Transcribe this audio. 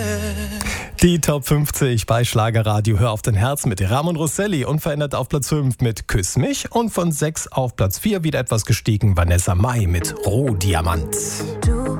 Die Top 50 bei Schlagerradio Hör auf dein Herz mit Ramon Rosselli, unverändert auf Platz 5 mit Küss mich und von 6 auf Platz 4 wieder etwas gestiegen Vanessa Mai mit Rohdiamant.